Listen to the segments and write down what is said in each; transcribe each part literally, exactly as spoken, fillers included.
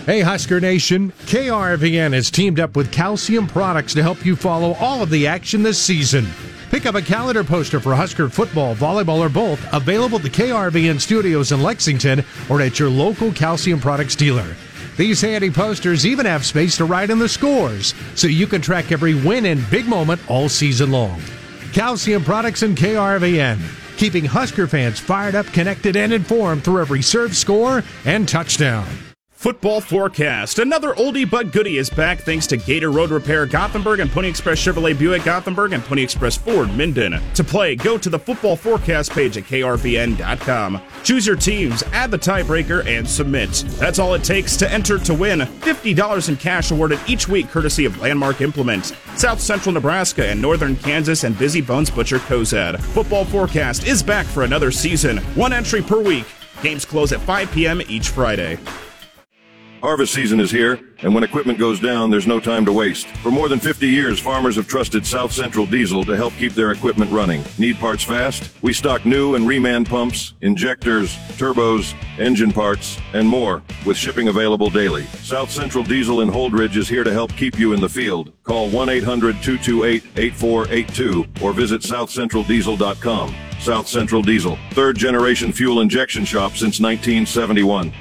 Hey Husker Nation, K R V N has teamed up with Calcium Products to help you follow all of the action this season. Pick up a calendar poster for Husker football, volleyball, or both, available at the K R V N studios in Lexington or at your local Calcium Products dealer. These handy posters even have space to write in the scores, so you can track every win and big moment all season long. Calcium Products and K R V N, keeping Husker fans fired up, connected, and informed through every serve, score, and touchdown. Football forecast. Another oldie but goodie is back thanks to Gator Road Repair Gothenburg and Pony Express Chevrolet Buick Gothenburg and Pony Express Ford Minden. To play, go to the football forecast page at K R V N dot com. Choose your teams, add the tiebreaker, and submit. That's all it takes to enter to win. fifty dollars in cash awarded each week courtesy of Landmark Implement, South Central Nebraska, and Northern Kansas and Busy Bones Butcher Cozad. Football forecast is back for another season. One entry per week. Games close at five p.m. each Friday. Harvest season is here, and when equipment goes down, there's no time to waste. For more than fifty years, farmers have trusted South Central Diesel to help keep their equipment running. Need parts fast? We stock new and reman pumps, injectors, turbos, engine parts, and more, with shipping available daily. South Central Diesel in Holdridge is here to help keep you in the field. Call one eight hundred two two eight eight four eight two or visit south central diesel dot com. South Central Diesel, third generation fuel injection shop since nineteen seventy-one.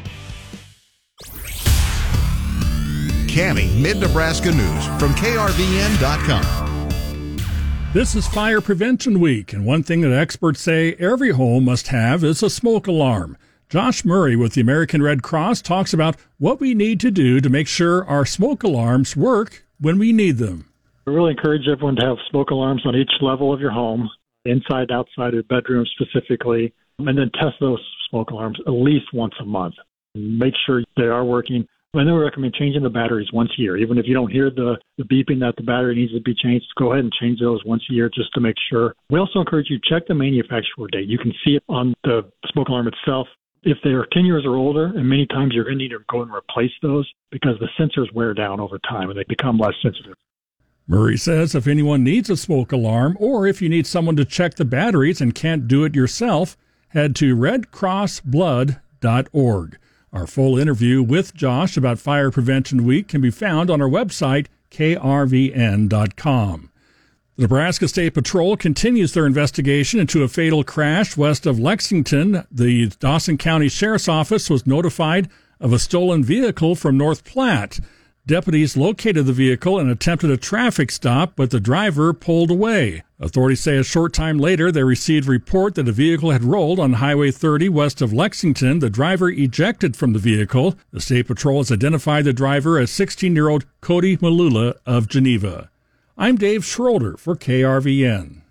Cami Mid-Nebraska News from K R V N dot com. This is Fire Prevention Week, and one thing that experts say every home must have is a smoke alarm. Josh Murray with the American Red Cross talks about what we need to do to make sure our smoke alarms work when we need them. I really encourage everyone to have smoke alarms on each level of your home, inside, outside of bedrooms specifically, and then test those smoke alarms at least once a month. Make sure they are working. I know we recommend changing the batteries once a year. Even if you don't hear the, the beeping that the battery needs to be changed, go ahead and change those once a year just to make sure. We also encourage you to check the manufacturer date. You can see it on the smoke alarm itself. If they are ten years or older, and many times you're going to need to go and replace those because the sensors wear down over time and they become less sensitive. Murray says if anyone needs a smoke alarm or if you need someone to check the batteries and can't do it yourself, head to red cross blood dot org. Our full interview with Josh about Fire Prevention Week can be found on our website, K R V N dot com. The Nebraska State Patrol continues their investigation into a fatal crash west of Lexington. The Dawson County Sheriff's Office was notified of a stolen vehicle from North Platte. Deputies located the vehicle and attempted a traffic stop, but the driver pulled away. Authorities say a short time later they received report that a vehicle had rolled on Highway thirty west of Lexington. The driver ejected from the vehicle. The State Patrol has identified the driver as sixteen-year-old Cody Malula of Geneva. I'm Dave Schroeder for K R V N.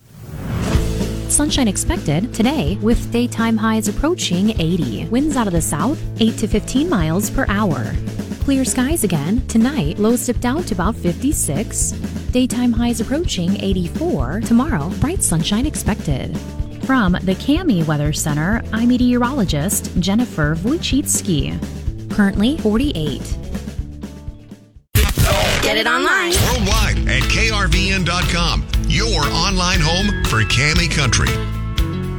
Sunshine expected today with daytime highs approaching eighty. Winds out of the south, eight to fifteen miles per hour. Clear skies again. Tonight, lows dip down to about fifty-six. Daytime highs approaching eighty-four. Tomorrow, bright sunshine expected. From the Cami Weather Center, I'm meteorologist Jennifer Wojcicki. Currently forty-eight. Get it online. Worldwide at K R V N dot com. Your online home for Cami Country.